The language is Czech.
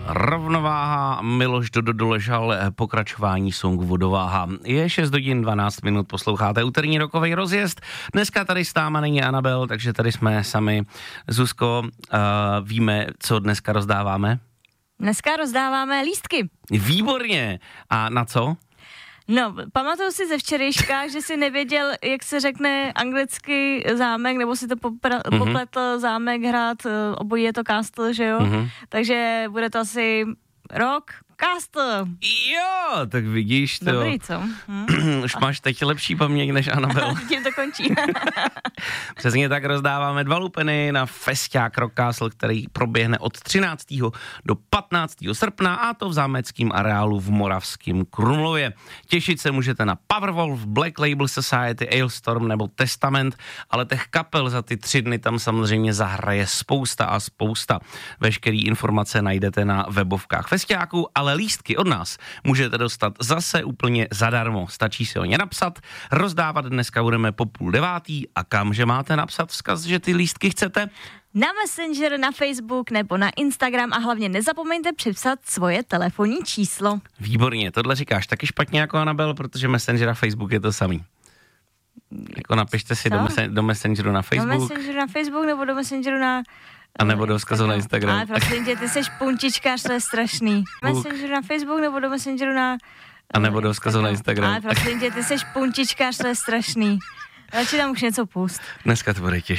Rovnováha, Miloš Doležal, pokračování songu Vodováha. Je 6 hodin 12 minut, posloucháte úterní rokový rozjezd. Dneska tady s náma není Anabel, takže tady jsme sami. Zuzko, víme, co dneska rozdáváme? Dneska rozdáváme lístky. Výborně. A na co? No, pamatuju si ze včerejška, že si nevěděl, jak se řekne anglicky zámek, nebo si to popletl zámek, hrad, obojí je to castle, že jo? Takže bude to asi rok castle. Jo, tak vidíš to. Dobrý, co? Už máš teď lepší paměť než Anabel. Tím to končí. Přesně tak, rozdáváme 2 lupeny na festiák Rock Castle, který proběhne od 13. do 15. srpna, a to v zámeckém areálu v Moravském Krumlově. Těšit se můžete na Powerwolf, Black Label Society, Ailstorm nebo Testament, ale těch kapel za ty 3 dny tam samozřejmě zahraje spousta a spousta. Veškerý informace najdete na webovkách festiáku, ale lístky od nás můžete dostat zase úplně zadarmo. Stačí si o ně napsat, rozdávat dneska budeme po 8:30 a kamže máte napsat vzkaz, že ty lístky chcete? Na Messenger, na Facebook nebo na Instagram a hlavně nezapomeňte připsat svoje telefonní číslo. Výborně, tohle říkáš taky špatně jako Anabel, protože Messenger a Facebook je to samý. Jako napište si do Messengeru na Facebook. Do Messengeru na Facebook nebo do Messengeru na... A nebo do vzkazu na Instagram. Ale prosím tě, ty seš puntičkář, to je strašný. Messengeru na Facebook nebo do Messengeru na... A nebo do vzkazu na Instagram. Ale prosím tě, ty seš puntičkář, to je strašný. Radši tam už něco pust. Dneska to bude těžké.